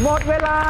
หมดเวลา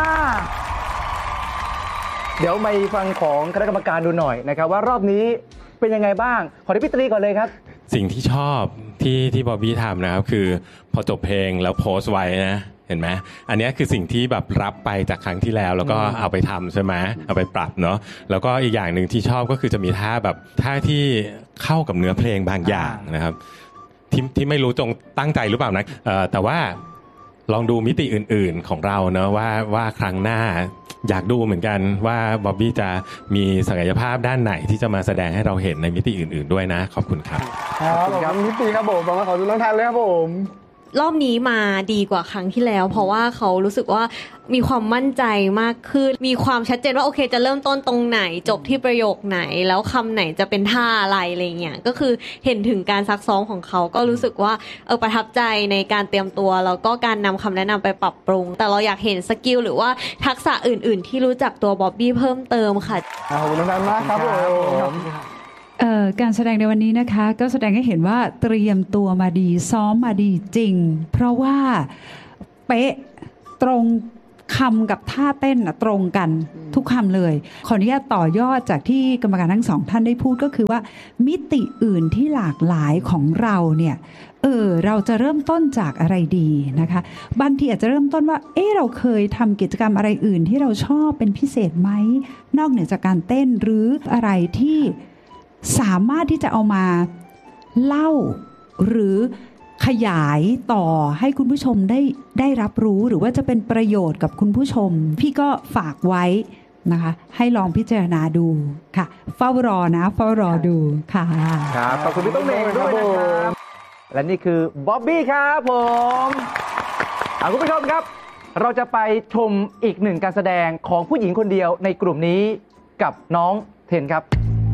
เดี๋ยวมาฟังของคณะกรรมการดูหน่อยนะครับว่ารอบนี้เป็นยังไงบ้างขอที่พี่ตรีก่อนเลยครับสิ่งที่ชอบที่บอบบี้ทำนะครับคือพอจบเพลงแล้วโพสต์ไว้นะเห็นไหมอันนี้คือสิ่งที่แบบรับไปจากครั้งที่แล้วก็เอาไปทำใช่ไหมเอาไปปรับเนาะแล้วก็อีกอย่างหนึ่งที่ชอบก็คือจะมีท่าที่เข้ากับเนื้อเพลงบางอย่างนะครับที่ไม่รู้จงตั้งใจหรือเปล่านะแต่ว่าลองดูมิติอื่นๆของเราเนาะว่าครั้งหน้าอยากดูเหมือนกันว่าบ๊อบบี้จะมีศักยภาพด้านไหนที่จะมาแสดงให้เราเห็นในมิติอื่นๆด้วยนะขอบคุณครับครับมิติครับผมขอดูน้องทันเลยครับผมรอบนี้มาดีกว่าครั้งที่แล้วเพราะว่าเขารู้สึกว่ามีความมั่นใจมากขึ้นมีความชัดเจนว่าโอเคจะเริ่มต้นตรงไหนจบที่ประโยคไหนแล้วคำไหนจะเป็นท่าอะไรอะไรเงี้ยก็คือเห็นถึงการซักซ้อมของเขาก็รู้สึกว่าประทับใจในการเตรียมตัวแล้วก็การนำคำแนะนำไปปรับปรุงแต่เราอยากเห็นสกิลหรือว่าทักษะอื่นๆที่รู้จักตัวบ๊อบบี้เพิ่มเติมค่ะขอบคุณน้องทันมากครับผมการแสดงในวันนี้นะคะก็แสดงให้เห็นว่าเตรียมตัวมาดีซ้อมมาดีจริงเพราะว่าเป๊ะตรงคำกับท่าเต้นตรงกันทุกคำเลยขออนุญาตต่อยอดจากที่กรรมการทั้งสองท่านได้พูดก็คือว่ามิติอื่นที่หลากหลายของเราเนี่ยเราจะเริ่มต้นจากอะไรดีนะคะบางทีอาจจะเริ่มต้นว่าเราเคยทำกิจกรรมอะไรอื่นที่เราชอบเป็นพิเศษไหมนอกเหนือจากการเต้นหรืออะไรที่สามารถที่จะเอามาเล่าหรือขยายต่อให้คุณผู้ชมได้รับรู้หรือว่าจะเป็นประโยชน์กับคุณผู้ชมพี่ก็ฝากไว้นะคะให้ลองพิจารณาดูค่ะเฝ้ารอดูค่ะครับขอบคุณพี่ต้นเมฆด้วยนะครับและนี่คือบ๊อบบี้ครับผมคุณผู้ชมครับเราจะไปชมอีกหนึ่งการแสดงของผู้หญิงคนเดียวในกลุ่มนี้กับน้องเทนครับ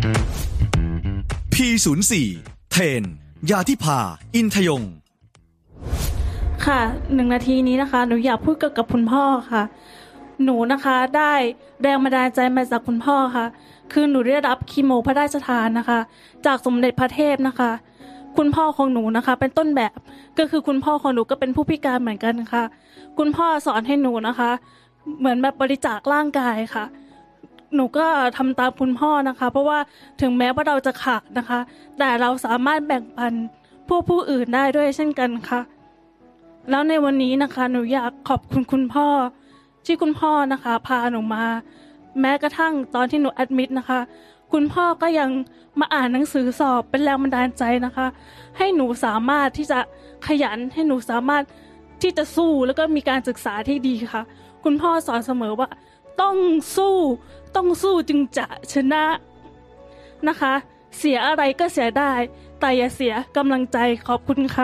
P04 เทนยาธิภาอินทยงค่ะ1 นาทีนี้นะคะหนูอยากพูดกับคุณพ่อค่ะหนูนะคะได้แรงบันดาลใจมาจากคุณพ่อค่ะคือหนูได้รับคีโมพระราชทานนะคะจากสมเด็จพระเทพนะคะคุณพ่อของหนูนะคะเป็นต้นแบบก็คือคุณพ่อของหนูก็เป็นผู้พิการเหมือนกันค่ะคุณพ่อสอนให้หนูนะคะเหมือนแบบบริจาคร่างกายค่ะหนูก็ทำตามคุณพ่อนะคะเพราะว่าถึงแม้ว่าเราจะขาดนะคะแต่เราสามารถแบ่งปันผู้อื่นได้ด้วยเช่นกันค่ะแล้วในวันนี้นะคะหนูอยากขอบคุณคุณพ่อที่คุณพ่อนะคะพาหนูมาแม้กระทั่งตอนที่หนูแอดมิดนะคะคุณพ่อก็ยังมาอ่านหนังสือสอบเป็นแรงบันดาลใจนะคะให้หนูสามารถที่จะขยันให้หนูสามารถที่จะสู้แล้วก็มีการศึกษาที่ดีค่ะคุณพ่อสอนเสมอว่าต้องสู้จึงจะชนะนะคะเสียอะไรก็เสียได้แต่อย่าเสียกำลังใจขอบคุณค่ะ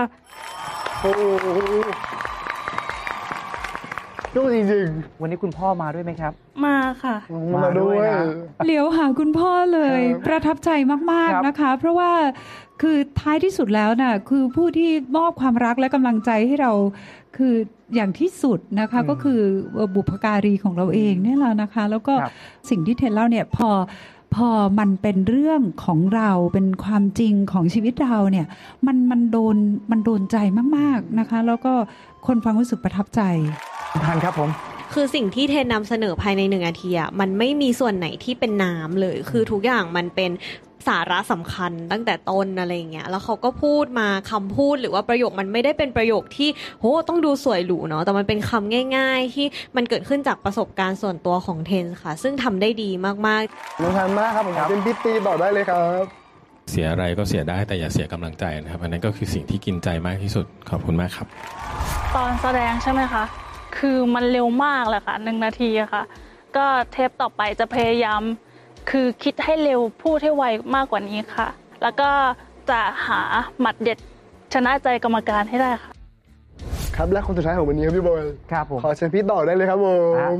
ดูจริงๆวันนี้คุณพ่อมาด้วยไหมครับมาค่ะมาด้วยเหลียวหาคุณพ่อเลยประทับใจมากๆนะคะเพราะว่าคือท้ายที่สุดแล้วน่ะคือผู้ที่มอบความรักและกำลังใจให้เราคืออย่างที่สุดนะคะก็คือบุพการีของเราเองเนี่ยแหละนะคะแล้วก็สิ่งที่เทนเล่าเนี่ยพอมันเป็นเรื่องของเราเป็นความจริงของชีวิตเราเนี่ยมันโดนใจมากๆนะคะแล้วก็คนฟังรู้สึกประทับใจทันครับผมคือสิ่งที่เทนนำเสนอภายใน1 นาทีมันไม่มีส่วนไหนที่เป็นน้ำเลยคือทุกอย่างมันเป็นสาระสำคัญตั้งแต่ต้นอะไรเงี้ยแล้วเขาก็พูดมาคำพูดหรือว่าประโยคมันไม่ได้เป็นประโยคที่ต้องดูสวยหรูเนาะแต่มันเป็นคำง่ายๆที่มันเกิดขึ้นจากประสบการณ์ส่วนตัวของเทนค่ะซึ่งทำได้ดีมากๆน้องทันมากครับผมเป็นพิตตี้บอกได้เลยครับเสียอะไรก็เสียได้แต่อย่าเสียกำลังใจนะครับอันนั้นก็คือสิ่งที่กินใจมากที่สุดขอบคุณมากครับตอนแสดงใช่ไหมคะคือมันเร็วมากเลยค่ะ1 นาทีค่ะก็เทปต่อไปจะพยายามคือคิดให้เร็วพูดให้ไวมากกว่านี้ค่ะแล้วก็จะหาหมัดเด็ดชนะใจกรรมการให้ได้ค่ะครับและคนสุดท้ายของวันนี้ครับพี่บอยครับผมขอเชิญพี่ต่อได้เลยครับผม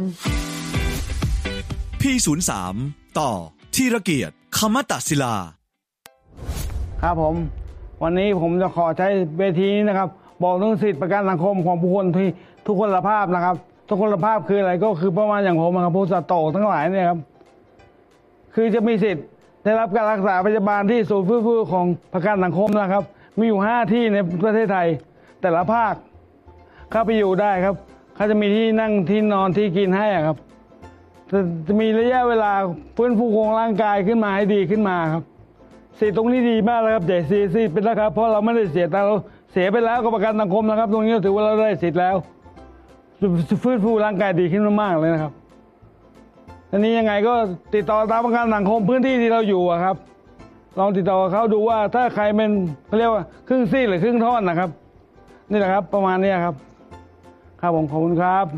P03 ต่อธีรเกียรติคมตศิลาครับผมวันนี้ผมจะขอใช้เวทีนี้นะครับบอกถึงสิทธิประกันสังคมของผู้คนที่ทุกคนภาพนะครับทุกคนภาพคืออะไรก็คือประมาณอย่างผมครับผู้สัตว์โตทั้งหลายเนี่ยครับคือจะมีสิทธิ์ได้รับการรักษาพยาบาลที่ศูนย์ฟื้นฟูของประกันสังคมนะครับมีอยู่5 ที่ในประเทศไทยแต่ละภาคเข้าไปอยู่ได้ครับเขาจะมีที่นั่งที่นอนที่กินให้อะครับจะมีระยะเวลาฟื้นฟูโครงร่างกายขึ้นมาให้ดีขึ้นมาครับสิทธิ์ตรงนี้ดีมากเลยครับแต่เสียเป็นแล้วครับเพราะเราไม่ได้เสียแต่เราเสียไปแล้วก็ประกันสังคมนะครับ ตรงนี้ถือว่าเราได้สิทธิ์แล้วฟื้นฟูร่างกายดีขึ้นมากเลยนะครับอันนี้ยังไงก็ติดต่อตามประกันสังคมพื้นที่ที่เราอยู่อะครับลองติดต่อเขาดูว่าถ้าใครเป็นเขาเรียกว่าครึ่งซี่หรือครึ่งท่อนนะครับนี่แหละครับประมาณนี้ครับครับผมขอบคุณครับ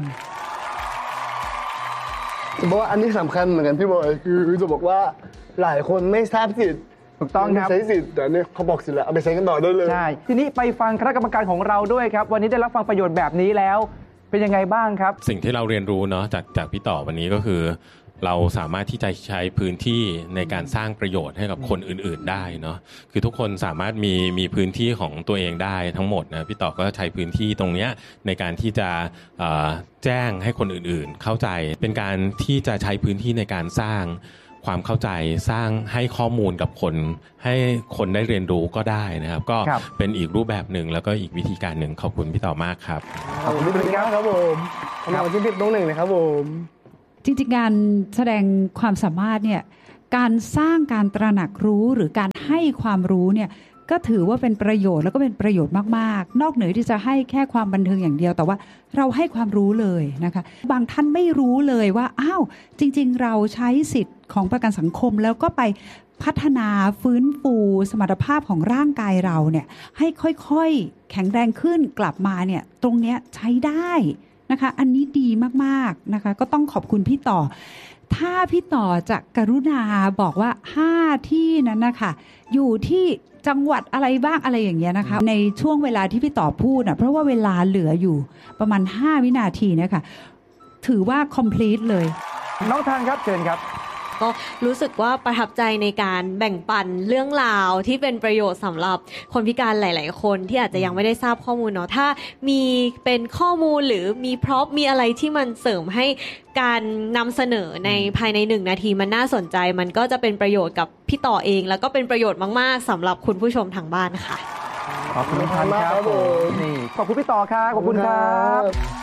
จะบอกว่าอันนี้สำคัญเหมือนกันพี่บอยคือจะบอกว่าหลายคนไม่ทราบสิทธิ์ถูกต้องครับไม่ใช้สิทธิ์แต่เนี่ยเขาบอกสิทธิ์แล้วเอาไปใช้กันต่อได้เลยใช่ทีนี้ไปฟังคณะกรรมการของเราด้วยครับวันนี้ได้รับฟังประโยชน์แบบนี้แล้วเป็นยังไงบ้างครับสิ่งที่เราเรียนรู้เนาะจากพี่ต่อวันนี้ก็คือ เราสามารถที่จะใช้พื้นที่ในการสร้างประโยชน์ให้กับคนอื่นๆได้เนาะคือทุกคนสามารถมีพื้นที่ของตัวเองได้ทั้งหมดนะพี่ต่อก็ใช้พื้นที่ตรงเนี้ยในการที่จะแจ้งให้คนอื่นๆเข้าใจเป็นการที่จะใช้พื้นที่ในการสร้างความเข้าใจสร้างให้ข้อมูลกับคนให้คนได้เรียนรู้ก็ได้นะครับก็เป็นอีกรูปแบบหนึ่งแล้วก็อีกวิธีการหนึ่งขอบคุณพี่ต่อมากครับขอบคุณพี่ครับผมขอบคุณพี่น้องหนึ่งเลยครับผมจริงๆการแสดงความสามารถเนี่ยการสร้างการตระหนักรู้หรือการให้ความรู้เนี่ยก็ถือว่าเป็นประโยชน์แล้วก็เป็นประโยชน์มากๆนอกเหนือที่จะให้แค่ความบันเทิงอย่างเดียวแต่ว่าเราให้ความรู้เลยนะคะบางท่านไม่รู้เลยว่าอ้าวจริงๆเราใช้สิทธิ์ของประกันสังคมแล้วก็ไปพัฒนาฟื้นฟูสมรรถภาพของร่างกายเราเนี่ยให้ค่อยๆแข็งแรงขึ้นกลับมาเนี่ยตรงเนี้ยใช้ได้นะคะอันนี้ดีมากๆนะคะก็ต้องขอบคุณพี่ต่อถ้าพี่ต่อจะกรุณาบอกว่า5ที่นั้นนะคะอยู่ที่จังหวัดอะไรบ้างอะไรอย่างเงี้ยนะคะในช่วงเวลาที่พี่ต่อพูดนะเพราะว่าเวลาเหลืออยู่ประมาณ5วินาทีเนี่ยค่ะถือว่า complete เลยน้องทานครับเชิญครับก็รู้สึกว่าประทับใจในการแบ่งปันเรื่องราวที่เป็นประโยชน์สำหรับคนพิการหลาย ๆ คนที่อาจจะยังไม่ได้ทราบข้อมูลเนาะถ้ามีเป็นข้อมูลหรือมีพร็อพมีอะไรที่มันเสริมให้การนำเสนอในภายใน1 นาทีมันน่าสนใจมันก็จะเป็นประโยชน์กับพี่ต่อเองแล้วก็เป็นประโยชน์มาก ๆสำหรับคุณผู้ชมทางบ้านค่ะขอบคุณท่านครับผมนี่ขอบคุณพี่ต่อครับขอบคุณครับ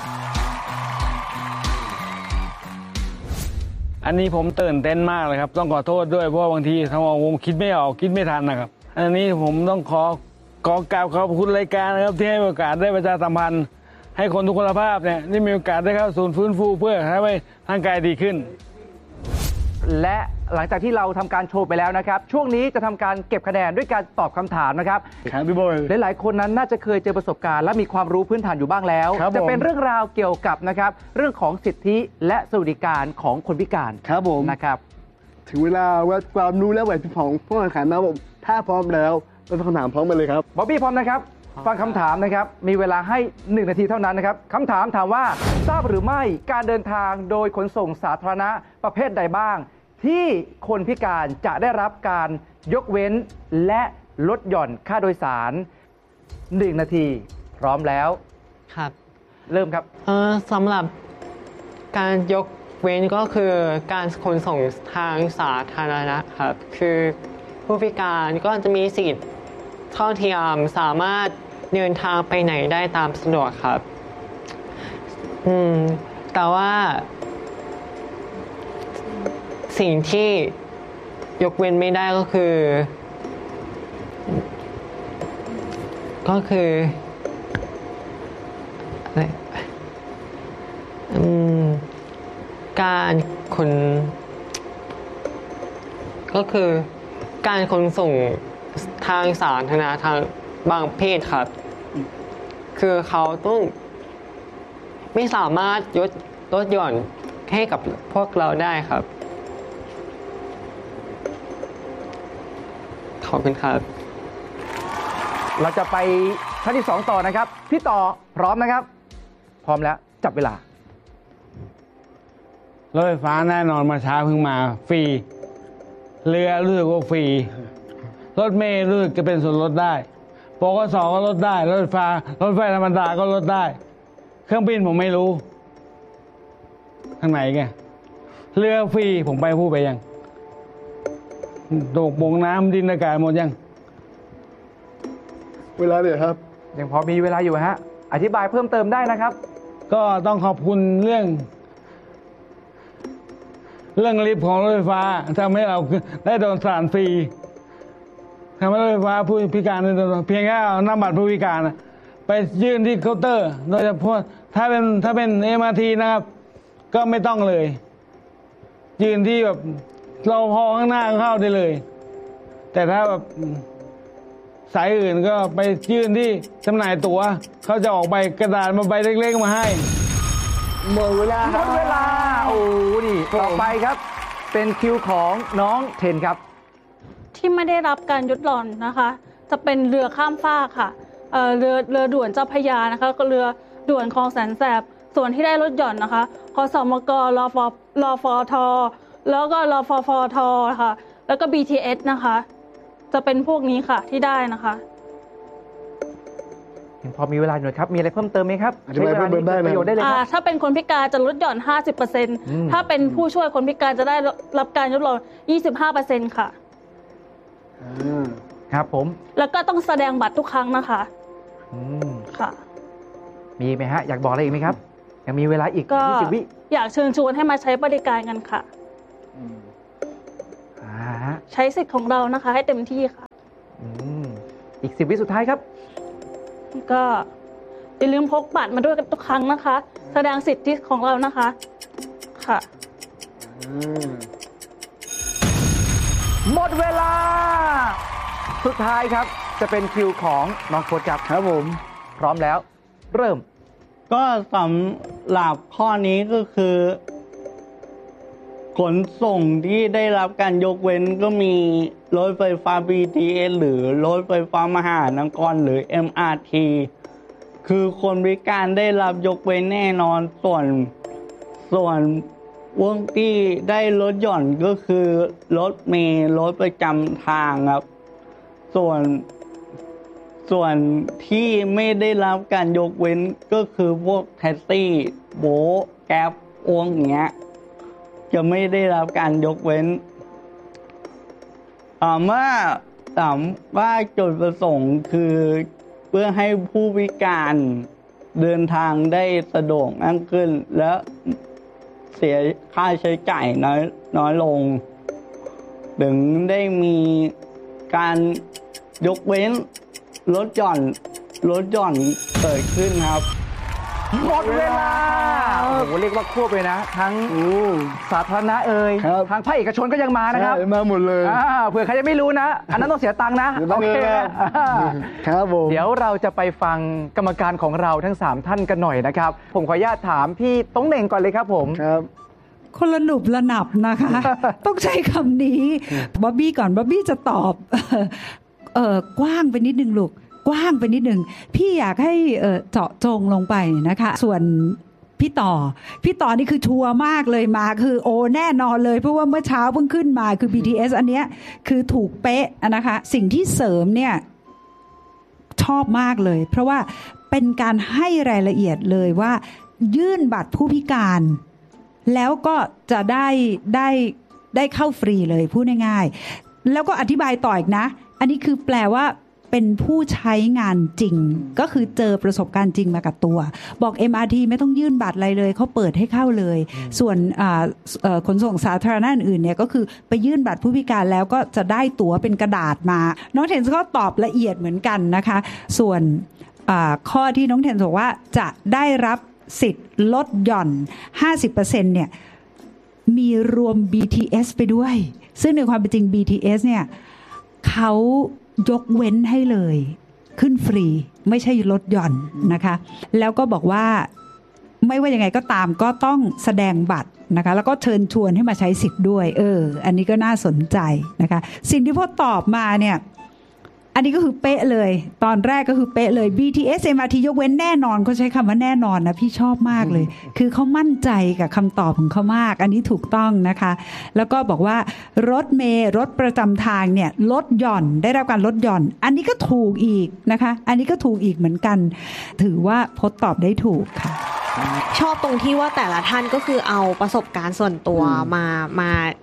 อันนี้ผมตื่นเต้นมากเลยครับต้องขอโทษด้วยเพราะบางทีทั้งผมคิดไม่ออกคิดไม่ทันนะครับอันนี้ผมต้องขอกราบขอบคุณรายการนะครับที่ให้โอกาสได้ประชาสัมพันธ์ให้คนทุกคนภาพเนี่ยได้มีโอกาสได้เข้าศูนย์ฟื้นฟูเพื่อให้ร่างกายดีขึ้นและหลังจากที่เราทำการโชว์ไปแล้วนะครับช่วงนี้จะทำการเก็บคะแนนด้วยการตอบคำถามนะครับครับพี่บอยหลายๆคนนั้นน่าจะเคยเจอประสบการณ์และมีความรู้พื้นฐานอยู่บ้างแล้วจะเป็นเรื่องราวเกี่ยวกับนะครับเรื่องของสิทธิและสวัสดิการของคนพิการครับผมนะครับถึงเวลาวัดความรู้และไหวพริบของผู้แข่งขันนะผมถ้าพร้อมแล้วเราคำถามพร้อมกันเลยครับบ๊อบบี้พร้อมนะครับฟังคำถามนะครับมีเวลาให้1 นาทีเท่านั้นนะครับคำถามถามว่าทราบหรือไม่การเดินทางโดยขนส่งสาธารณะประเภทใดบ้างที่คนพิการจะได้รับการยกเว้นและลดหย่อนค่าโดยสาร1 นาทีพร้อมแล้วครับเริ่มครับสำหรับการยกเว้นก็คือการขนส่งทางสาธารณะครับคือผู้พิการก็จะมีสิทธิ์เท่าเทียมสามารถเดินทางไปไหนได้ตามสะดวกครับแต่ว่าสิ่งที่ยกเว้นไม่ได้ก็คือการขนส่งทางสาธารณะทางบางเพศครับคือเขาต้องไม่สามารถลดหย่อนให้กับพวกเราได้ครับขอบคุณครับเราจะไปท่านที่2ต่อนะครับพี่ต่อพร้อมนะครับพร้อมแล้วจับเวลารถไฟฟ้าแน่นอนมาช้าเพิ่งมาฟรีเรือรู้สึกว่าฟรีรถเมล์รู้สึกจะเป็นส่วนลดได้ปกส.ก็ลดได้รถไฟธรรมดาก็ลดได้เครื่องบินผมไม่รู้ทางไหนแกเรือฟรีผมไปพูดไปยังโดกบงน้ำดินอากาศหมดยังเวลาเนี่ยครับยังพอมีเวลาอยู่ฮะอธิบายเพิ่มเติมได้นะครับก็ต้องขอบคุณเรื่องลิฟต์ของรถไฟฟ้าทำให้เราได้โดนสารฟรีทำให้รถไฟฟ้าผู้พิการได้โดนเพียงแค่เอานำบัตรผู้พิการไปยื่นที่เคาน์เตอร์โดยเฉพาะถ้าเป็น MRT นะครับก็ไม่ต้องเลยยืนที่แบบเราพอข้างหน้าเข้าได้เลยแต่ถ้าแบบสายอื่นก็ไปยื่นที่จำหน่ายตั๋วเขาจะออกใบกระดาษมาใบเล็กๆมาให้หมดเวลาโอ้นี่ต่อไปครับเป็นคิวของน้องเทนครับที่ไม่ได้รับการยกหย่อนนะคะจะเป็นเรือข้ามฟากค่ะเรือด่วนเจ้าพระยานะคะก็เรือด่วนคลองแสนแสบส่วนที่ได้ลดหย่อนนะคะคสมกรฟทแล้วก็รฟฟทค่ะแล้วก็ BTS นะคะจะเป็นพวกนี้ค่ะที่ได้นะคะพอมีเวลาหน่อยครับมีอะไรเพิ่มเติมไหมครับใช้เวลานี้เป็นประโยชน์ได้เลยครับถ้าเป็นคนพิการจะลดหย่อน 50% ถ้าเป็นผู้ช่วยคนพิการจะได้รับการลดหย่อน 25% ค่ะครับผมแล้วก็ต้องแสดงบัตรทุกครั้งนะคะค่ะมีไหมฮะอยากบอกอะไรอีกไหมครับยังมีเวลาอีก20 วิอยากเชิญชวนให้มาใช้บริการกันค่ะใช้สิทธิ์ของเรานะคะให้เต็มที่ค่ะอีก10 วิสุดท้ายครับก็อย่าลืมพกบัตรมาด้วยกันทุกครั้งนะคะแสดงสิทธิของเรานะคะค่ะหมดเวลาสุดท้ายครับจะเป็นคิวของน้องโค้ชครับผมพร้อมแล้วเริ่มก็สำหรับข้อนี้ก็คือขนส่งที่ได้รับการยกเว้นก็มีรถไฟฟ้า BTS หรือรถไฟฟ้ามหานครหรือ MRT คือคนพิการได้รับยกเว้นแน่นอนส่วนวงที่ได้ลดหย่อนก็คือรถเมล์รถประจำทางครับส่วนที่ไม่ได้รับการยกเว้นก็คือพวกแท็กซี่โบทแก๊ปอย่างเงี้ยจะไม่ได้รับการยกเว้นเมื่อถามว่าจุดประสงค์คือเพื่อให้ผู้พิการเดินทางได้สะดวกมากขึ้นและเสียค่าใช้จ่ายน้อยลงถึงได้มีการยกเว้นลดหย่อนเกิดขึ้นครับหมดเวลาโอ้โหเรียกว่าควบเลยนะทั้งสาธารณะทางภาคเอกชนก็ยังมานะครับมาหมดเลยเผื่อใครจะไม่รู้นะอันนั้นต้องเสียตังค์นะโอเคครับผมเดี๋ยวเราจะไปฟังกรรมการของเราทั้ง3ท่านกันหน่อยนะครับผมขออนุญาตถามพี่ต้องเหน่งก่อนเลยครับผมครับคนละหนุบละหนับนะคะ ต้องใช้คำนี้บ๊อบบี้ก่อนบ๊อบบี้จะตอบกว้างไปนิดนึงลูกกว้างไปนิดนึงพี่อยากให้เจาะจงลงไปนะคะส่วนพี่ต่อนี่คือชัวร์มากเลยมาคือโอแน่นอนเลยเพราะว่าเมื่อเช้าเพิ่งขึ้นมาคือ BTS อันเนี้ยคือถูกเป๊ะนะคะสิ่งที่เสริมเนี่ยชอบมากเลยเพราะว่าเป็นการให้รายละเอียดเลยว่ายื่นบัตรผู้พิการแล้วก็จะได้เข้าฟรีเลยพูดง่ายๆแล้วก็อธิบายต่ออีกนะอันนี้คือแปลว่าเป็นผู้ใช้งานจริงก็คือเจอประสบการณ์จริงมากับตัวบอก MRT ไม่ต้องยื่นบัตรอะไรเลยเขาเปิดให้เข้าเลยส่วนขนส่งสาธารณะอื่นเนี่ยก็คือไปยื่นบัตรผู้พิการแล้วก็จะได้ตั๋วเป็นกระดาษมาน้องเทนก็ตอบละเอียดเหมือนกันนะคะส่วนข้อที่น้องเทนบอกว่าจะได้รับสิทธิ์ลดหย่อน 50% เนี่ยมีรวม BTS ไปด้วยซึ่งในความเป็นจริง BTS เนี่ยเขายกเว้นให้เลยขึ้นฟรีไม่ใช่ลดหย่อนนะคะแล้วก็บอกว่าไม่ว่ายังไงก็ตามก็ต้องแสดงบัตรนะคะแล้วก็เชิญชวนให้มาใช้สิทธิ์ด้วยอันนี้ก็น่าสนใจนะคะสิ่งที่พ่อตอบมาเนี่ยอันนี้ก็คือเป๊ะเลยตอนแรกก็คือเป๊ะเลย BTS MRT ยกเว้นแน่นอนเขาใช้คำว่าแน่นอนนะพี่ชอบมากเลยคือเขามั่นใจกับคำตอบของเขามากอันนี้ถูกต้องนะคะแล้วก็บอกว่ารถเมล์รถประจำทางเนี่ยลดหย่อนได้รับการลดหย่อนอันนี้ก็ถูกอีกนะคะอันนี้ก็ถูกอีกเหมือนกันถือว่าพจน์ตอบได้ถูกค่ะชอบตรงที่ว่าแต่ละท่านก็คือเอาประสบการณ์ส่วนตัวมา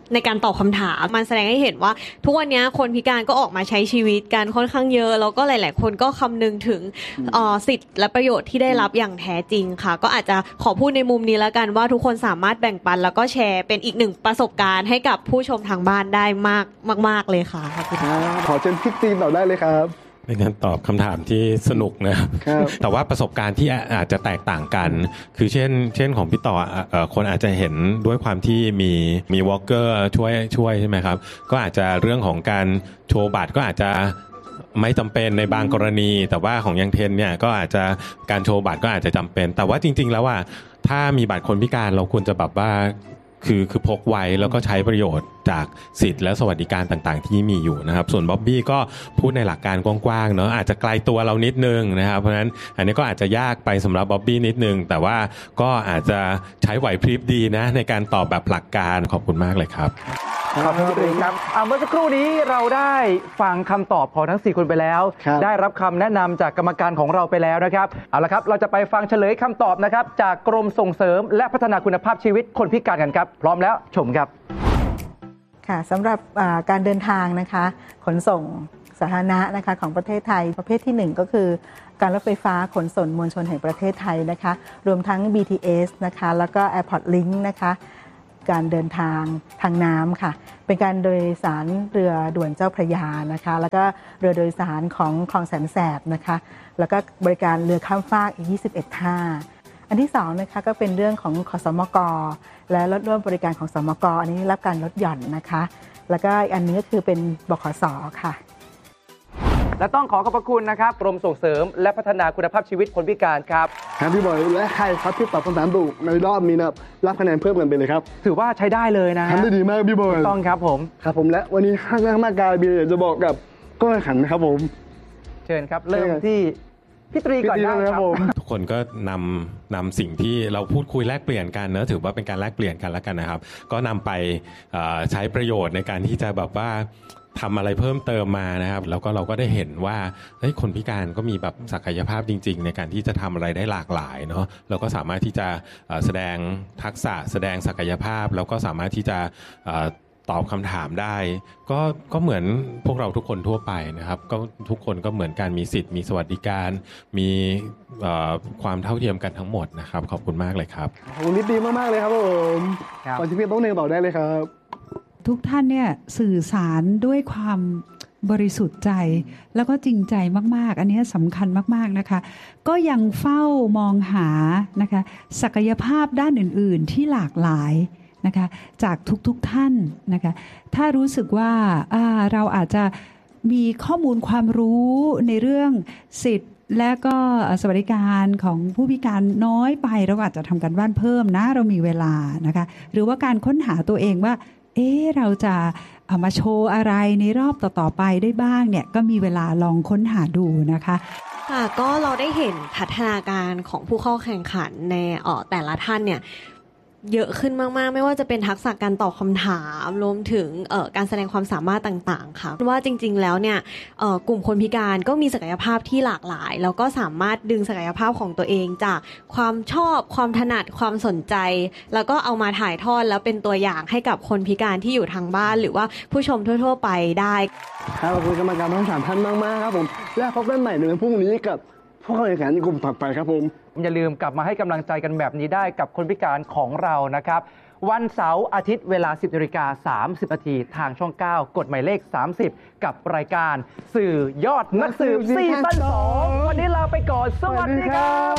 ในการตอบคำถามมันแสดงให้เห็นว่าทุกวันนี้คนพิการก็ออกมาใช้ชีวิตกันค่อนข้างเยอะแล้วก็หลายๆคนก็คำนึงถึงสิทธิ์และประโยชน์ที่ได้รับอย่างแท้จริงค่ะก็อาจจะขอพูดในมุมนี้แล้วกันว่าทุกคนสามารถแบ่งปันแล้วก็แชร์เป็นอีกหนึ่งประสบการณ์ให้กับผู้ชมทางบ้านได้มากเลยค่ะขอบคุณขอเชิญพี่ตีนต่อได้เลยครับเป็นการตอบคำถามที่สนุกนะครับแต่ว่าประสบการณ์ที่อาจจะแตกต่างกันคือเช่นของพี่ต่อคนอาจจะเห็นด้วยความที่มีวอล์กเกอร์ช่วยใช่ไหมครับก็อาจจะเรื่องของการโชว์บัตรก็อาจจะไม่จำเป็นในบางกรณีแต่ว่าของยังเทนเนี่ยก็อาจจะการโชว์บัตรก็อาจจะจำเป็นแต่ว่าจริงๆแล้วว่าถ้ามีบัตรคนพิการเราควรจะแบบว่าคือพกไว้แล้วก็ใช้ประโยชน์จากสิทธิ์และสวัสดิการต่างๆที่มีอยู่นะครับส่วนบ๊อบบี้ก็พูดในหลักการกว้างๆเนาะอาจจะไกลตัวเรานิดนึงนะครับเพราะฉะนั้นอันนี้ก็อาจจะยากไปสำหรับบ๊อบบี้นิดนึงแต่ว่าก็อาจจะใช้ไหวพริบดีนะในการตอบแบบหลักการขอบคุณมากเลยครับขอบคุณครับเมื่อสักครู่นี้เราได้ฟังคำตอบของทั้ง4คนไปแล้วได้รับคำแนะนำจากกรรมการของเราไปแล้วนะครับเอาละครับเราจะไปฟังเฉลยคำตอบนะครับจากกรมส่งเสริมและพัฒนาคุณภาพชีวิตคนพิการกันครับพร้อมแล้วชมครับค่ะสำหรับการเดินทางนะคะขนส่งสาธารณะนะคะของประเทศไทยประเภทที่1ก็คือการรถไฟฟ้าขนส่งมวลชนแห่งประเทศไทยนะคะรวมทั้ง BTS นะคะแล้วก็ Airport Link นะคะการเดินทางทางน้ำค่ะเป็นการโดยสารเรือด่วนเจ้าพระยานะคะแล้วก็เรือโดยสารของคลองแสนแสบนะคะแล้วก็บริการเรือข้ามฟากอีก21ท่าอันที่2นะคะก็เป็นเรื่องของขสมกและรถร่วมบริการของสมกอันนี้รับการลดหย่อนนะคะแล้วก็อีกอันนี้ก็คือเป็นบขส.ค่ะและต้องขอขอบพระคุณนะครับกรมส่งเสริมและพัฒนาคุณภาพชีวิตคนพิการครับครับพี่บอยและใครครับที่ตอบคำถามถูกในรอบนี้นะครับรับคะแนนเพิ่มกันไปเลยครับถือว่าใช้ได้เลยนะทำได้ดีมากพี่บอยต้องครับผมครับผมและวันนี้ข้างมากกายเบียร์จะบอกกับก้อยขันนะครับผมเชิญครับเริ่มที่พี่ตรีก่อนได้ครับผมทุกคนก็นำสิ่งที่เราพูดคุยแลกเปลี่ยนกันเนอะถือว่าเป็นการแลกเปลี่ยนกันแล้วกันนะครับก็นำไปใช้ประโยชน์ในการที่จะแบบว่าทำอะไรเพิ่มเติมมานะครับแล้วก็เราก็ได้เห็นว่าคนพิการก็มีแบบศักยภาพจริงๆในการที่จะทำอะไรได้หลากหลายเนาะเราก็สามารถที่จะแสดงทักษะแสดงศักยภาพแล้วก็สามารถที่จะตอบคำถามได้ก็เหมือนพวกเราทุกคนทั่วไปนะครับก็ทุกคนก็เหมือนกันมีสิทธิ์มีสวัสดิการมีความเท่าเทียมกันทั้งหมดนะครับขอบคุณมากเลยครับขอบคุณนิดดีมากๆเลยครับผมขอที่พี่ต้องเนยต่อได้เลยครับทุกท่านเนี่ยสื่อสารด้วยความบริสุทธิ์ใจแล้วก็จริงใจมากๆอันนี้สำคัญมากๆนะคะก็ยังเฝ้ามองหานะคะศักยภาพด้านอื่นๆที่หลากหลายนะคะจากทุกท่านนะคะถ้ารู้สึกว่าเราอาจจะมีข้อมูลความรู้ในเรื่องสิทธิ์และก็สวัสดิการของผู้พิการน้อยไปเราอาจจะทำการบ้านเพิ่มนะเรามีเวลานะคะหรือว่าการค้นหาตัวเองว่าเราจะเอามาโชว์อะไรในรอบต่อๆไปได้บ้างเนี่ยก็มีเวลาลองค้นหาดูนะคะค่ะก็เราได้เห็นพัฒนาการของผู้เข้าแข่งขันในแต่ละท่านเนี่ยเยอะขึ้นมากๆไม่ว่าจะเป็นทักษะการตอบคำถามรวมถึงการแสดงความสามารถต่างๆค่ะว่าจริงๆแล้วเนี่ยกลุ่มคนพิการก็มีศักยภาพที่หลากหลายแล้วก็สามารถดึงศักยภาพของตัวเองจากความชอบความถนัดความสนใจแล้วก็เอามาถ่ายทอดแล้วเป็นตัวอย่างให้กับคนพิการที่อยู่ทางบ้านหรือว่าผู้ชมทั่วๆไปได้ครับขอบคุณกรรมการทั้ง3ท่านมากๆครับผมและพบกันใหม่ในวันพรุ่งนี้กับผู้เข้าแข่งขันกลุ่มถัดไปครับผมอย่าลืมกลับมาให้กำลังใจกันแบบนี้ได้กับคนพิการของเรานะครับวันเสาร์อาทิตย์เวลา 10:30 นาทีทางช่อง 9 กดหมายเลข 30 กับรายการสื่อยอดนักสืบซีซั่น 2 วันนี้ลาไปก่อนสวัสดีครับ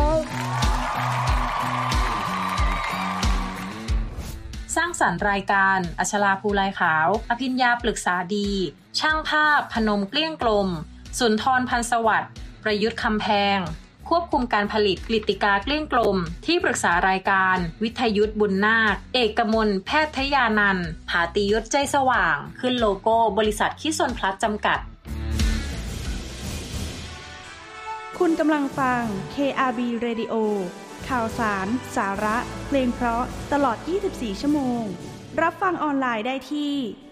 สร้างสรรค์รายการอัชราภูลายขาวอภิญญาปรึกษาดีช่างภาพพนมเกลี้ยงกลมสุนทรพันธ์สวัสดิ์ประยุทธ์คำแพงควบคุมการผลิตกฤติกาเกลี้ยงกลมที่ปรึกษารายการวิทยุทธบุญนาคเอกมลแพทยานันท์ผาติยศใจสว่างขึ้นโลโก้บริษัทคิสนพลัสจำกัดคุณกำลังฟัง KRB Radio ข่าวสารสาระเพลงเพราะตลอด24ชั่วโมงรับฟังออนไลน์ได้ที่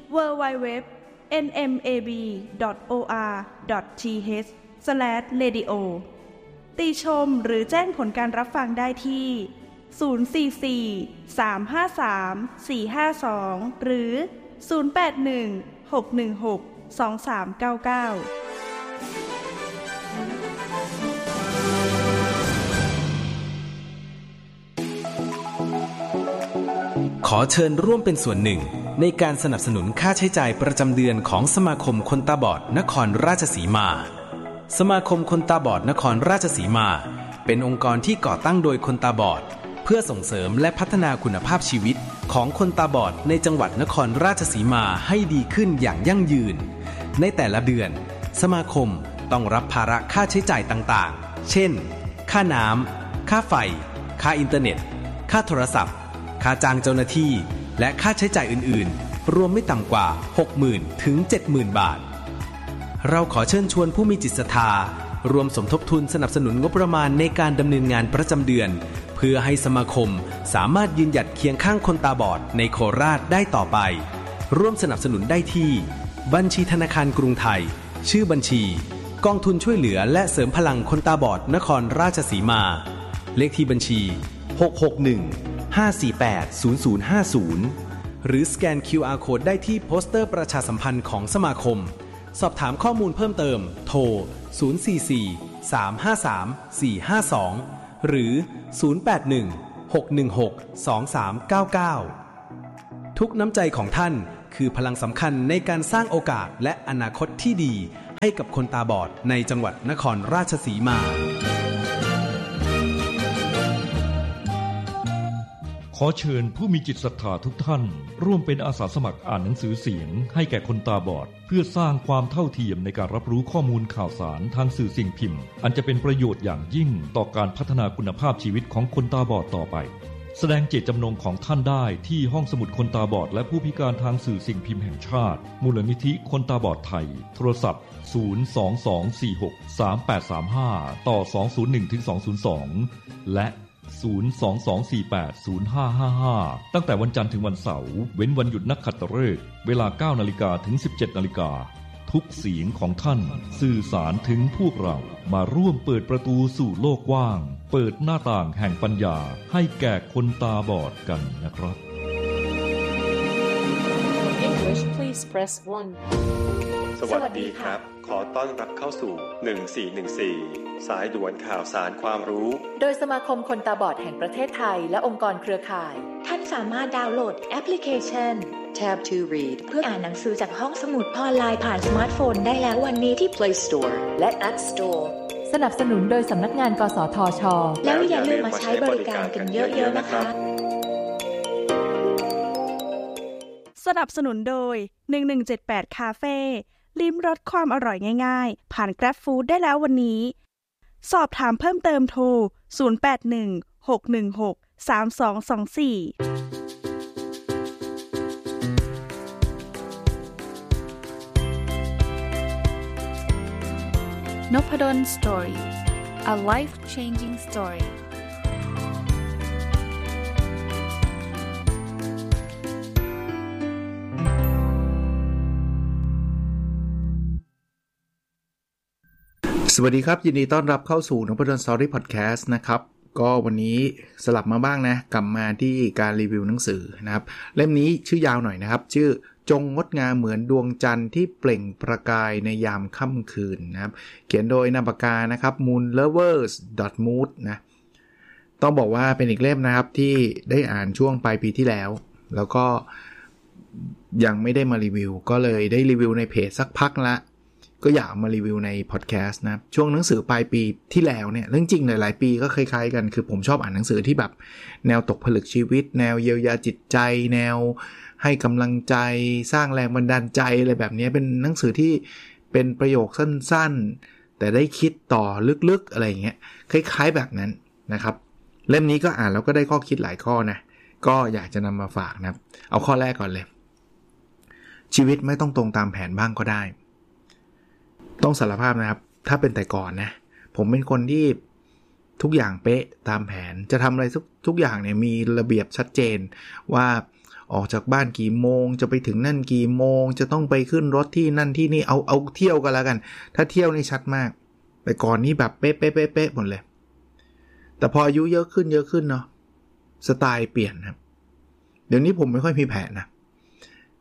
www.nmab.or.th/radio ติชมหรือแจ้งผลการรับฟังได้ที่044 353 452หรือขอเชิญร่วมเป็นส่วนหนึ่งในการสนับสนุนค่าใช้จ่ายประจำเดือนของสมาคมคนตาบอดนครราชสีมาสมาคมคนตาบอดนครราชสีมาเป็นองค์กรที่ก่อตั้งโดยคนตาบอดเพื่อส่งเสริมและพัฒนาคุณภาพชีวิตของคนตาบอดในจังหวัดนครราชสีมาให้ดีขึ้นอย่างยั่งยืนในแต่ละเดือนสมาคมต้องรับภาระค่าใช้จ่ายต่างๆเช่นค่าน้ำค่าไฟค่าอินเทอร์เน็ตค่าโทรศัพท์ค่าจ้างเจ้าหน้าที่และค่าใช้จ่ายอื่นๆรวมไม่ต่ำกว่า 60,000 ถึง 70,000 บาทเราขอเชิญชวนผู้มีจิตศรัทธารวมสมทบทุนสนับสนุนงบประมาณในการดำเนินงานประจำเดือนเพื่อให้สมาคมสามารถยืนหยัดเคียงข้างคนตาบอดในโคราชได้ต่อไปร่วมสนับสนุนได้ที่บัญชีธนาคารกรุงไทยชื่อบัญชีกองทุนช่วยเหลือและเสริมพลังคนตาบอดนครราชสีมาเลขที่บัญชี661-548-0050หรือสแกน QR Code ได้ที่โปสเตอร์ประชาสัมพันธ์ของสมาคมสอบถามข้อมูลเพิ่มเติมโทร044-353-452หรือ081-616-2399ทุกน้ำใจของท่านคือพลังสำคัญในการสร้างโอกาสและอนาคตที่ดีให้กับคนตาบอดในจังหวัดนครราชสีมาขอเชิญผู้มีจิตศรัทธาทุกท่านร่วมเป็นอาสาสมัครอ่านหนังสือเสียงให้แก่คนตาบอดเพื่อสร้างความเท่าเทียมในการรับรู้ข้อมูลข่าวสารทางสื่อสิ่งพิมพ์อันจะเป็นประโยชน์อย่างยิ่งต่อการพัฒนาคุณภาพชีวิตของคนตาบอดต่อไปแสดงเจตจำนงของท่านได้ที่ห้องสมุดคนตาบอดและผู้พิการทางสื่อสิ่งพิมพ์แห่งชาติมูลนิธิคนตาบอดไทยโทรศัพท์022463835ต่อ201-202และ022480555ตั้งแต่วันจันทร์ถึงวันเสาร์เว้นวันหยุดนักขัตฤกษ์เวลา 9:00 นถึง 17:00 นทุกเสียงของท่านสื่อสารถึงพวกเรามาร่วมเปิดประตูสู่โลกกว้างเปิดหน้าต่างแห่งปัญญาให้แก่คนตาบอดกันนะครับ English please press 1 สวัสดีครับขอต้อนรับเข้าสู่1414สายด่วนข่าวสารความรู้โดยสมาคมคนตาบอดแห่งประเทศไทยและองค์กรเครือข่ายท่านสามารถดาวน์โหลดแอปพลิเคชัน Tab to Read เพื่ออ่านหนังสือจากห้องสมุดออนไลน์ผ่านสมาร์ทโฟนได้แล้ววันนี้ที่ Play Store และ App Store สนับสนุนโดยสำนักงานกสทช.แล้วอย่าลืมมาใช้บริการกันเยอะๆนะคะสนับสนุนโดย1178คาเฟ่ลิ้มรสความอร่อยง่ายๆผ่าน Grab Food ได้แล้ววันนี้สอบถามเพิ่มเติมโทร08161234 Nopadon Story A life-changing story สวัสดีครับยินดีต้อนรับเข้าสู่นพดล Story Podcast นะครับก็วันนี้สลับมาบ้างนะกลับมาที่การรีวิวหนังสือนะครับเล่มนี้ชื่อยาวหน่อยนะครับชื่อจงงดงามเหมือนดวงจันทร์ที่เปล่งประกายในยามค่ำคืนนะครับเขียนโดยนามปากกานะครับ moonlovers.mood นะต้องบอกว่าเป็นอีกเล่มนะครับที่ได้อ่านช่วงปลายปีที่แล้วแล้วก็ยังไม่ได้มารีวิวก็เลยได้รีวิวในเพจสักพักละก็อยากมารีวิวในพอดแคสต์นะช่วงหนังสือปลายปีที่แล้วเนี่ยเรื่องจริงหลายๆปีก็คล้ายๆกันคือผมชอบอ่านหนังสือที่แบบแนวตกผลึกชีวิตแนวเยียวยาจิตใจแนวให้กำลังใจสร้างแรงบันดาลใจอะไรแบบนี้เป็นหนังสือที่เป็นประโยคสั้นๆแต่ได้คิดต่อลึกๆอะไรอย่างเงี้ยคล้ายๆแบบนั้นนะครับเล่มนี้ก็อ่านแล้วก็ได้ข้อคิดหลายข้อนะก็อยากจะนำมาฝากนะครับเอาข้อแรกก่อนเลยชีวิตไม่ต้องตรงตามแผนบ้างก็ได้ต้องสารภาพนะครับถ้าเป็นแต่ก่อนนะผมเป็นคนที่ทุกอย่างเป๊ะตามแผนจะทำอะไรทุกอย่างเนี่ยมีระเบียบชัดเจนว่าออกจากบ้านกี่โมงจะไปถึงนั่นกี่โมงจะต้องไปขึ้นรถที่นั่นที่นี่เอาเที่ยวกันแล้วกันถ้าเที่ยวนี่ชัดมากแต่ก่อนนี้แบบเป๊ะหมดเลยแต่พออายุเยอะขึ้นเนาะสไตล์เปลี่ยนครับเดี๋ยวนี้ผมไม่ค่อยมีแผนนะ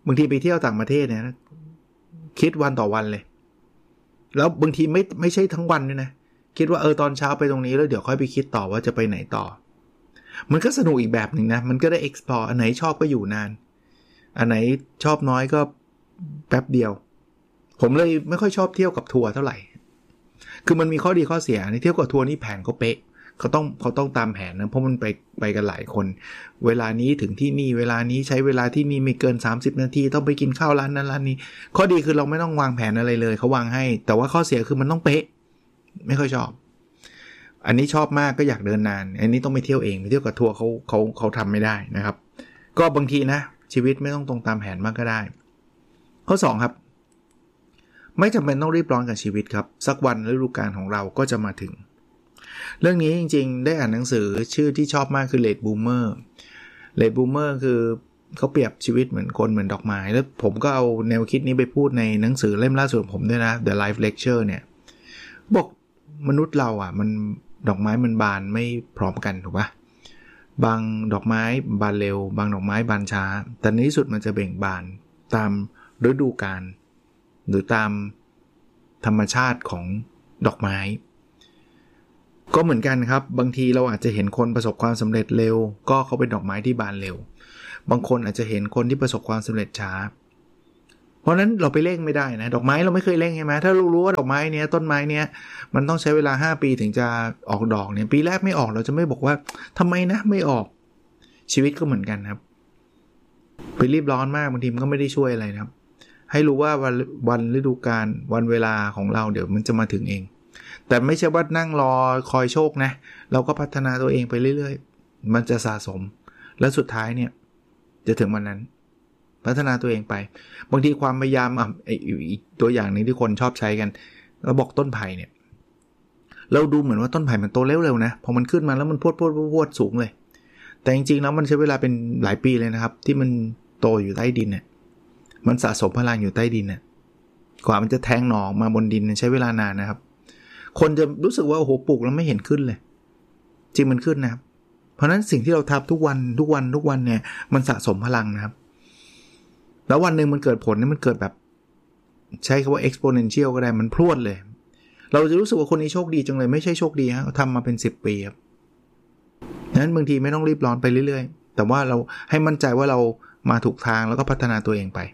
บางทีไปเที่ยวต่างประเทศเนี่ยคิดวันต่อวันเลยแล้วบางทีไม่ใช่ทั้งวันด้วยนะคิดว่าตอนเช้าไปตรงนี้แล้วเดี๋ยวค่อยไปคิดต่อว่าจะไปไหนต่อมันก็สนุกอีกแบบหนึ่งนะมันก็ได้ explore อันไหนชอบก็อยู่นานอันไหนชอบน้อยก็แป๊บเดียวผมเลยไม่ค่อยชอบเที่ยวกับทัวร์เท่าไหร่คือมันมีข้อดีข้อเสียในเที่ยวกับทัวร์นี่แผนก็เป๊ะเขาต้องตามแผนนะเพราะมันไปกันหลายคนเวลานี้ถึงที่นี่เวลานี้ใช้เวลาที่นี่ไม่เกิน30นาทีต้องไปกินข้าวร้านนั้นร้านนี้ข้อดีคือเราไม่ต้องวางแผนอะไรเลยเขาวางให้แต่ว่าข้อเสียคือมันต้องเป๊ะไม่ค่อยชอบอันนี้ชอบมากก็อยากเดินนานอันนี้ต้องไปเที่ยวเองไปเที่ยวกับทัวร์เขาทำไม่ได้นะครับก็บางทีนะชีวิตไม่ต้องตรงตามแผนมากก็ได้ข้อ2ครับไม่จำเป็นต้องรีบร้อนกับชีวิตครับสักวันฤดูกาลของเราก็จะมาถึงเรื่องนี้จริงๆได้อ่านหนังสือชื่อที่ชอบมากคือ Late Bloomer Late Bloomer คือเขาเปรียบชีวิตเหมือนคนเหมือนดอกไม้แล้วผมก็เอาแนวคิดนี้ไปพูดในหนังสือเล่มล่าสุดของผมด้วยนะ The Life Lecture เนี่ยบอกมนุษย์เราอ่ะมันดอกไม้มันบานไม่พร้อมกันถูกปะบางดอกไม้บานเร็วบางดอกไม้บานช้าแต่ในที่สุดมันจะเบ่งบานตามฤดูกาลหรือตามธรรมชาติของดอกไม้ก็เหมือนกันครับบางทีเราอาจจะเห็นคนประสบความสำเร็จเร็วก็เขาเป็นดอกไม้ที่บานเร็วบางคนอาจจะเห็นคนที่ประสบความสำเร็จช้าเพราะนั้นเราไปเร่งไม่ได้นะดอกไม้เราไม่เคยเร่งใช่ไหมถ้าเรารู้ว่าดอกไม้เนี้ยต้นไม้เนี้ยมันต้องใช้เวลา5ปีถึงจะออกดอกเนี่ยปีแรกไม่ออกเราจะไม่บอกว่าทำไมนะไม่ออกชีวิตก็เหมือนกันครับไปรีบร้อนมากบางทีมันก็ไม่ได้ช่วยอะไรนะครับให้รู้ว่าวันฤดูกาลวันเวลาของเราเดี๋ยวมันจะมาถึงเองแต่ไม่ใช่ว่านั่งรอคอยโชคนะเราก็พัฒนาตัวเองไปเรื่อยๆมันจะสะสมแล้วสุดท้ายเนี่ยจะถึงวันนั้นพัฒนาตัวเองไปบางทีความพยายามอีกตัวอย่างนึงที่คนชอบใช้กันเราบอกต้นไผ่เนี่ยเราดูเหมือนว่าต้นไผ่มันโตเร็วๆนะพอมันขึ้นมาแล้วมันพวดสูงเลยแต่จริงๆแล้วมันใช้เวลาเป็นหลายปีเลยนะครับที่มันโตอยู่ใต้ดินเนี่ยมันสะสมพลังอยู่ใต้ดินเนี่ยกว่ามันจะแทงหน่อมาบนดินใช้เวลานานนะครับคนจะรู้สึกว่าโอ้โหปลูกแล้วไม่เห็นขึ้นเลยจริงมันขึ้นนะครับเพราะนั้นสิ่งที่เราทำทุกวันเนี่ยมันสะสมพลังนะครับแล้ววันนึงมันเกิดผลเนี่ยมันเกิดแบบใช้คำว่า exponential ก็ได้มันพรวดเลยเราจะรู้สึกว่าคนนี้โชคดีจังเลยไม่ใช่โชคดีฮะทำมาเป็น10ปีครับนั้นบางทีไม่ต้องรีบร้อนไปเรื่อยๆแต่ว่าเราให้มั่นใจว่าเรามาถูกทางแล้วก็พัฒนาตัวเองไป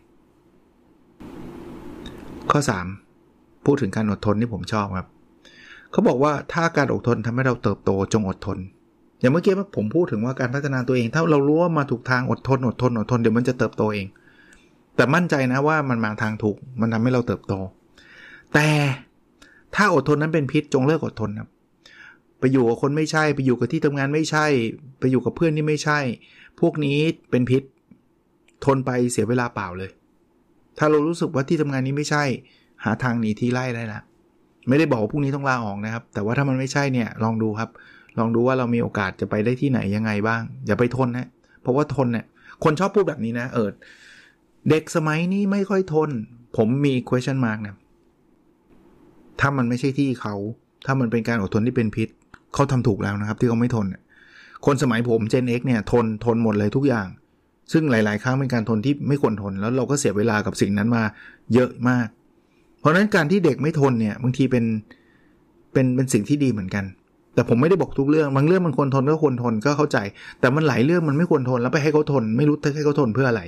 ข้อ3พูดถึงการอดทนที่ผมชอบครับเขาบอกว่าถ้าการอดทนทำให้เราเติบโตจงอดทนอย่างเมื่อกี้ผมพูดถึงว่าการพัฒนาตัวเองถ้าเรารู้ว่ามาถูกทางอดทนเดี๋ยวมันจะเติบโตเองแต่มั่นใจนะว่ามันมาทางถูกมันทำให้เราเติบโตแต่ถ้าอดทนนั้นเป็นพิษจงเลิกอดทนครับไปอยู่กับคนไม่ใช่ไปอยู่กับที่ทำงานไม่ใช่ไปอยู่กับเพื่อนที่ไม่ใช่พวกนี้เป็นพิษทนไปเสียเวลาเปล่าเลยถ้าเรารู้สึกว่าที่ทำงานนี้ไม่ใช่หาทางหนีที่ไล่ได้ละไม่ได้บอกว่าพรุ่งนี้ต้องลาออกนะครับแต่ว่าถ้ามันไม่ใช่เนี่ยลองดูครับลองดูว่าเรามีโอกาสจะไปได้ที่ไหนยังไงบ้างอย่าไปทนนะเพราะว่าทนเนี่ยคนชอบพูดแบบนี้นะเด็กสมัยนี้ไม่ค่อยทนผมมี question mark นะถ้ามันไม่ใช่ที่เขาถ้ามันเป็นการอดทนที่เป็นพิษเขาทำถูกแล้วนะครับที่เขาไม่ทนคนสมัยผม Gen X เนี่ยทนหมดเลยทุกอย่างซึ่งหลายๆครั้งเป็นการทนที่ไม่ควรทนแล้วเราก็เสียเวลากับสิ่งนั้นมาเยอะมากเพราะฉะนั้นการที่เด็กไม่ทนเนี่ยบางทีเป็นสิ่งที่ดีเหมือนกันแต่ผมไม่ได้บอกทุกเรื่องบางเรื่องมันควรทนก็ควรทนก็เข้าใจแต่มันหลายเรื่องมันไม่ควรทนแล้วไปให้เขาทนไม่รู้ให้เขาทนเพื่ออะไร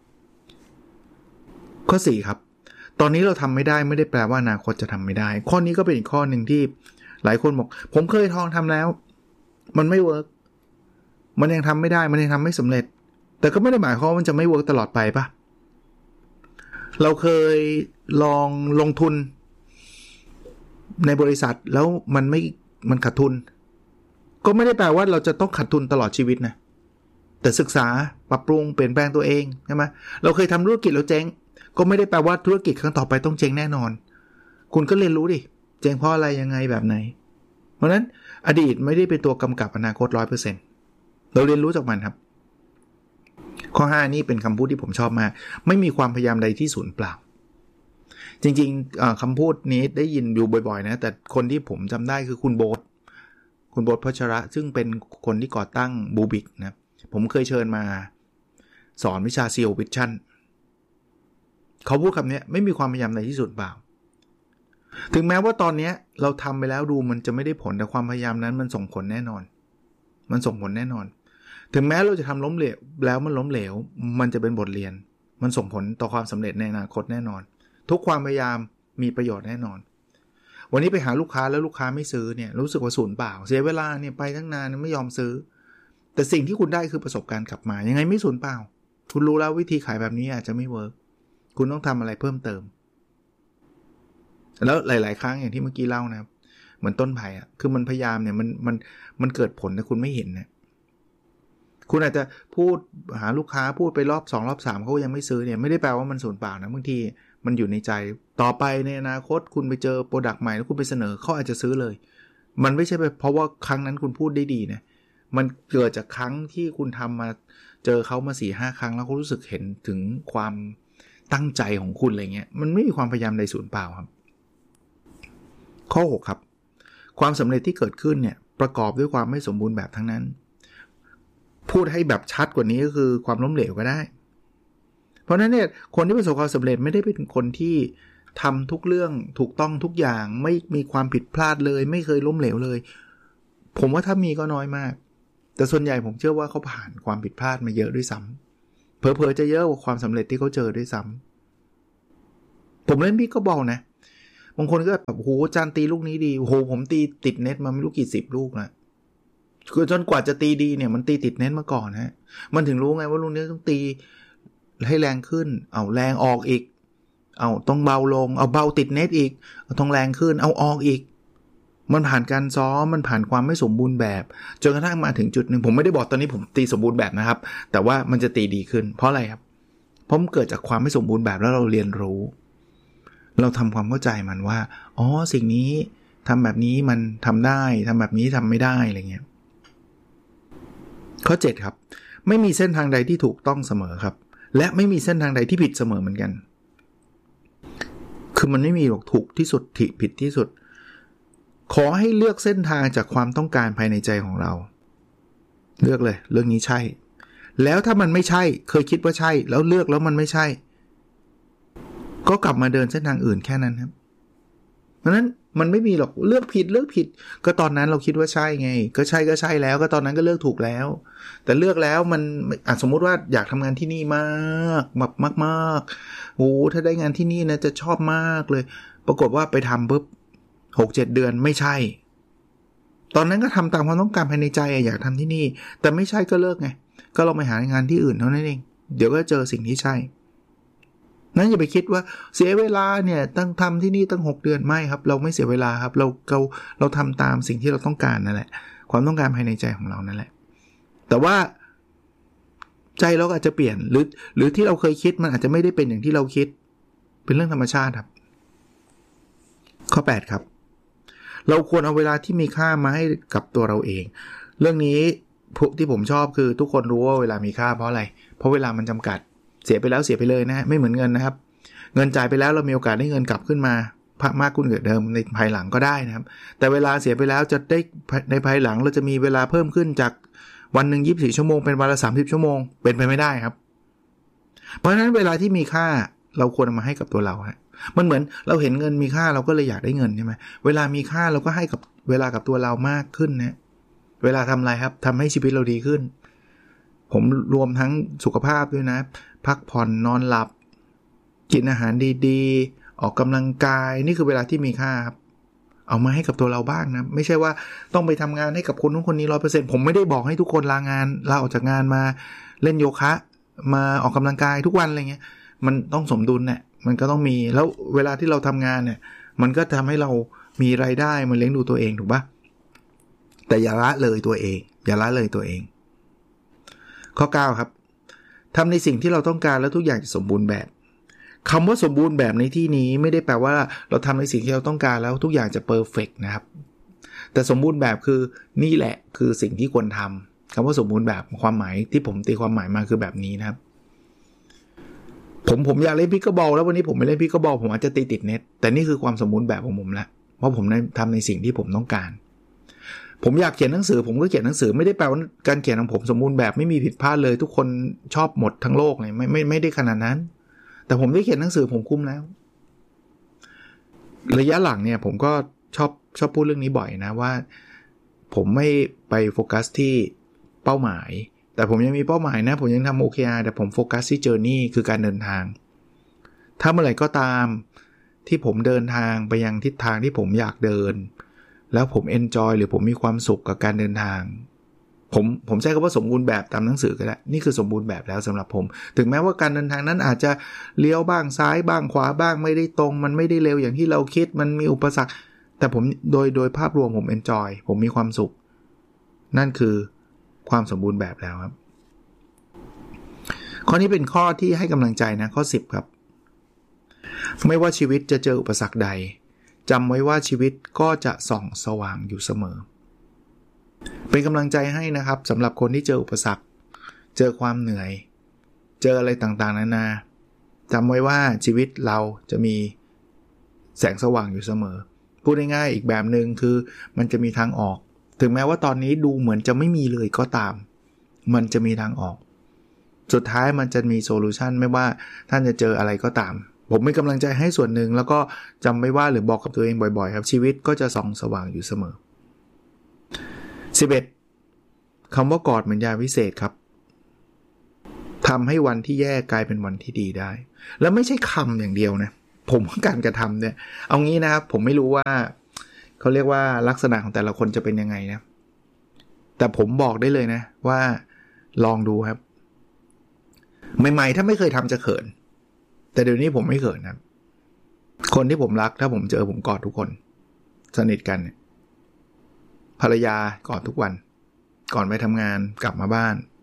ข้อ4ครับตอนนี้เราทำไม่ได้ไม่ได้แปลว่าอนาคตจะทำไม่ได้ข้อนี้ก็เป็นอีกข้อหนึ่งที่หลายคนบอกผมเคยทำแล้วมันไม่เวิร์กมันยังทำไม่ได้มันยังทำไม่สำเร็จแต่ก็ไม่ได้หมายความว่ามันจะไม่เวิร์กตลอดไปปะเราเคยลองลงทุนในบริษัทแล้วมันขาดทุนก็ไม่ได้แปลว่าเราจะต้องขาดทุนตลอดชีวิตนะแต่ศึกษาปรับปรุงเปลี่ยนแปลงตัวเองใช่ไหมเราเคยทำธุรกิจแล้วเจ๊งก็ไม่ได้แปลว่าธุรกิจครั้งต่อไปต้องเจ๊งแน่นอนคุณก็เรียนรู้ดิเจ๊งเพราะอะไรยังไงแบบไหนเพราะนั้นอดีตไม่ได้เป็นตัวกำกับอนาคต 100% เราเรียนรู้จากมันครับข้อ5นี่เป็นคำพูดที่ผมชอบมากไม่มีความพยายามใดที่สูญเปล่าจริงๆคำพูดนี้ได้ยินอยู่บ่อยๆนะแต่คนที่ผมจำได้คือคุณโบ๊ทพัชระซึ่งเป็นคนที่ก่อตั้งบูบิกนะผมเคยเชิญมาสอนวิชา SEO Vision เขาพูดคำนี้ไม่มีความพยายามใดที่สุดเปล่าถึงแม้ว่าตอนนี้เราทำไปแล้วดูมันจะไม่ได้ผลแต่ความพยายามนั้นมันส่งผลแน่นอนมันส่งผลแน่นอนถึงแม้เราจะทำล้มเหลวแล้วมันล้มเหลวมันจะเป็นบทเรียนมันส่งผลต่อความสำเร็จในอนาคตแน่นอนทุกความพยายามมีประโยชน์แน่นอนวันนี้ไปหาลูกค้าแล้วลูกค้าไม่ซื้อเนี่ยรู้สึกว่าสูญเปล่าเสียเวลาเนี่ยไปตั้งนานไม่ยอมซื้อแต่สิ่งที่คุณได้คือประสบการณ์กลับมายังไงไม่สูญเปล่าคุณรู้แล้ววิธีขายแบบนี้อาจจะไม่เวิร์กคุณต้องทำอะไรเพิ่มเติมแล้วหลายๆครั้งอย่างที่เมื่อกี้เล่านะเหมือนต้นไผ่อะคือมันพยายามเนี่ยมันเกิดผลแต่คุณไม่เห็นเนี่ยคุณอาจจะพูดหาลูกค้าพูดไปรอบ2รอบ3เขายังไม่ซื้อเนี่ยไม่ได้แปลว่ามันสูญเปล่านะบางทีมันอยู่ในใจต่อไปในอนาคตคุณไปเจอโปรดักต์ใหม่แล้วคุณไปเสนอเขาอาจจะซื้อเลยมันไม่ใช่เพราะว่าครั้งนั้นคุณพูดได้ดีนะมันเกิดจากครั้งที่คุณทำมาเจอเขามา 4-5 ครั้งแล้วเขารู้สึกเห็นถึงความตั้งใจของคุณอะไรเงี้ยมันไม่มีความพยายามใดสูญเปล่าครับข้อ6ครับความสำเร็จที่เกิดขึ้นเนี่ยประกอบด้วยความไม่สมบูรณ์แบบทั้งนั้นพูดให้แบบชัดกว่านี้ก็คือความล้มเหลวก็ได้เพราะนั้นเนี่ยคนที่ประสบความสำเร็จไม่ได้เป็นคนที่ทำทุกเรื่องถูกต้องทุกอย่างไม่มีความผิดพลาดเลยไม่เคยล้มเหลวเลยผมว่าถ้ามีก็น้อยมากแต่ส่วนใหญ่ผมเชื่อว่าเขาผ่านความผิดพลาดมาเยอะด้วยซ้ำเผลอๆจะเยอะกว่าความสำเร็จที่เขาเจอด้วยซ้ำผมเล่นพี่ก็บอกนะบางคนก็แบบโอ้โหจานตีลูกนี้ดีโอ้โหผมตีติดเน็ตมาไม่รู้กี่10ลูกแล้วคือจนกว่าจะตีดีเนี่ยมันตีติดเน็ตมาก่อนฮะมันถึงรู้ไงว่าลูกนี้ต้องตีให้แรงขึ้นเอาแรงออกอีกเอาต้องเบาลงเอาเบาติดเน็ตอีกเอาต้องแรงขึ้นเอาออกอีกมันผ่านการซ้อมมันผ่านความไม่สมบูรณ์แบบจนกระทั่งมาถึงจุดนึงผมไม่ได้บอกตอนนี้ผมตีสมบูรณ์แบบนะครับแต่ว่ามันจะตีดีขึ้นเพราะอะไรครับเพราะมันเกิดจากความไม่สมบูรณ์แบบแล้วเราเรียนรู้เราทำความเข้าใจมันว่าอ๋อสิ่งนี้ทำแบบนี้มันทำได้ทำแบบนี้ทำไม่ได้อะไรเงี้ยข้อ7ครับไม่มีเส้นทางใดที่ถูกต้องเสมอครับและไม่มีเส้นทางใดที่ผิดเสมอเหมือนกันคือมันไม่มีหรอกถูกที่สุดผิดที่สุดขอให้เลือกเส้นทางจากความต้องการภายในใจของเราเลือกเลยเรื่องนี้ใช่แล้วถ้ามันไม่ใช่เคยคิดว่าใช่แล้วเลือกแล้วมันไม่ใช่ก็กลับมาเดินเส้นทางอื่นแค่นั้นครับเพราะฉะนั้นมันไม่มีหรอกเลือกผิดก็ตอนนั้นเราคิดว่าใช่ไงก็ใช่แล้วก็ตอนนั้นก็เลือกถูกแล้วแต่เลือกแล้วมันสมมุติว่าอยากทำงานที่นี่มากแบบมากๆโอ้ถ้าได้งานที่นี่นะจะชอบมากเลยปรากฏว่าไปทำปุ๊บ 6-7 เดือนไม่ใช่ตอนนั้นก็ทำตามความต้องการภายในใจอยากทำที่นี่แต่ไม่ใช่ก็เลิกไงก็ลองไปหางานที่อื่นเท่านั้นเองเดี๋ยวก็เจอสิ่งที่ใช่นั้นอย่าไปคิดว่าเสียเวลาเนี่ยตั้งทำที่นี่ตั้ง6 เดือนไม่ครับเราไม่เสียเวลาครับเราทำตามสิ่งที่เราต้องการนั่นแหละความต้องการภายในใจของเรานั่นแหละแต่ว่าใจเราอาจจะเปลี่ยนหรือที่เราเคยคิดมันอาจจะไม่ได้เป็นอย่างที่เราคิดเป็นเรื่องธรรมชาติครับข้อ8ครับเราควรเอาเวลาที่มีค่ามาให้กับตัวเราเองเรื่องนี้ที่ผมชอบคือทุกคนรู้ว่าเวลามีค่าเพราะอะไรเพราะเวลามันจำกัดเสียไปแล้วเสียไปเลยนะไม่เหมือนเงินนะครับเงินจ่ายไปแล้วเรามีโอกาสได้เงินกลับขึ้นมามากขึ้นกว่าเดิมในภายหลังก็ได้นะครับแต่เวลาเสียไปแล้วจะได้ในภายหลังเราจะมีเวลาเพิ่มขึ้นจากวันนึง24ชั่วโมงเป็นวันละ30ชั่วโมงเป็นไปไม่ได้ครับเพราะฉะนั้นเวลาที่มีค่าเราควรเอามาให้กับตัวเราฮะมันเหมือนเราเห็นเงินมีค่าเราก็เลยอยากได้เงินใช่ไหมเวลามีค่าเราก็ให้กับเวลากับตัวเรามากขึ้นนะเวลาทำอะไรครับทำให้ชีวิตเราดีขึ้นผมรวมทั้งสุขภาพด้วยนะพักผ่อนนอนหลับกินอาหารดีๆออกกำลังกายนี่คือเวลาที่มีค่าครับเอามาให้กับตัวเราบ้างนะไม่ใช่ว่าต้องไปทำงานให้กับคนนู้นคนนี้ 100% ผมไม่ได้บอกให้ทุกคนลาออกจากงานมาเล่นโยคะมาออกกำลังกายทุกวันอะไรเงี้ยมันต้องสมดุลเนี่ยมันก็ต้องมีแล้วเวลาที่เราทำงานเนี่ยมันก็ทำให้เรามีรายได้มาเลี้ยงดูตัวเองถูกปะแต่อย่าละเลยตัวเองข้อ9ครับทำในสิ่งที่เราต้องการแล้วทุกอย่างจะสมบูรณ์แบบคำว่าสมบูรณ์แบบในที่นี้ไม่ได้แปลว่าเราทำในสิ่งที่เราต้องการแล้วทุกอย่างจะเพอร์เฟกต์นะครับแต่สมบูรณ์แบบคือนี่แหละคือสิ่งที่ควรทำคำว่าสมบูรณ์แบบความหมายที่ผมตีความหมายมาคือแบบนี้นะครับผมอยากเล่นพิกเกอร์บอลแล้ววันนี้ผมไม่เล่นพิกเกอร์บอลผมอาจจะตีติดเน็ตแต่นี่คือความสมบูรณ์แบบของผมละเพราะผมได้ทำในสิ่งที่ผมต้องการผมอยากเขียนหนังสือผมก็เขียนหนังสือไม่ได้แปลว่าการเขียนของผมสมบูรณ์แบบไม่มีผิดพลาดเลยทุกคนชอบหมดทั้งโลกเลยไม่ได้ขนาดนั้นแต่ผมได้เขียนหนังสือผมคุ้มแล้วระยะหลังเนี่ยผมก็ชอบพูดเรื่องนี้บ่อยนะว่าผมไม่ไปโฟกัสที่เป้าหมายแต่ผมยังมีเป้าหมายนะผมยังทำ OKR แต่ผมโฟกัสที่ journey คือการเดินทางถ้าเมื่อไหร่ก็ตามที่ผมเดินทางไปยังทิศทางที่ผมอยากเดินแล้วผม enjoy หรือผมมีความสุขกับการเดินทางผมใช้คำว่าสมบูรณ์แบบตามหนังสือก็ได้นี่คือสมบูรณ์แบบแล้วสำหรับผมถึงแม้ว่าการเดินทางนั้นอาจจะเลี้ยวบ้างซ้ายบ้างขวาบ้างไม่ได้ตรงมันไม่ได้เร็วอย่างที่เราคิดมันมีอุปสรรคแต่ผมโดยภาพรวมผม enjoy ผมมีความสุขนั่นคือความสมบูรณ์แบบแล้วครับข้อนี้เป็นข้อที่ให้กำลังใจนะข้อ10ครับไม่ว่าชีวิตจะเจออุปสรรคใดจำไว้ว่าชีวิตก็จะส่องสว่างอยู่เสมอเป็นกำลังใจให้นะครับสำหรับคนที่เจออุปสรรคเจอความเหนื่อยเจออะไรต่างๆนานาจำไว้ว่าชีวิตเราจะมีแสงสว่างอยู่เสมอพูดง่ายๆอีกแบบนึงคือมันจะมีทางออกถึงแม้ว่าตอนนี้ดูเหมือนจะไม่มีเลยก็ตามมันจะมีทางออกสุดท้ายมันจะมีโซลูชันไม่ว่าท่านจะเจออะไรก็ตามผมเป็นกำลังใจให้ส่วนหนึ่งแล้วก็จำไว้ว่าหรือบอกกับตัวเองบ่อยๆครับชีวิตก็จะส่องสว่างอยู่เสมอ11คำว่ากอดเหมือนยาวิเศษครับทำให้วันที่แย่กลายเป็นวันที่ดีได้แล้วไม่ใช่คำอย่างเดียวนะผมว่าการกระทำเนี่ยเอางี้นะครับผมไม่รู้ว่าเขาเรียกว่าลักษณะของแต่ละคนจะเป็นยังไงนะแต่ผมบอกได้เลยนะว่าลองดูครับใหม่ๆถ้าไม่เคยทำจะเขินแต่เดี๋ยวนี้ผมไม่เขินครับคนที่ผมรักถ้าผมเจอผมกอดทุกคนสนิทกันภรรยากอดทุกวันก่อนไปทำงานกลับมาบ้าน